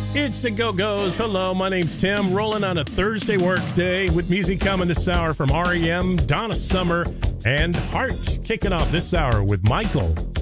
It's the Go-Go's. Hello, my name's Tim. Rolling on a Thursday work day with music coming this hour from REM, Donna Summer, and Heart. Kicking off this hour with Michael